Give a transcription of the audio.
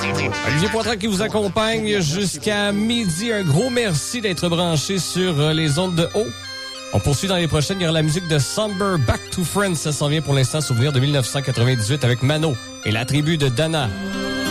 Olivier Poitras qui vous accompagne jusqu'à midi. Un gros merci d'être branché sur les ondes de haut. On poursuit dans les prochaines. Il y aura la musique de Somber, Back to Friends. Ça s'en vient pour l'instant. Souvenir de 1998 avec Mano et la tribu de Dana.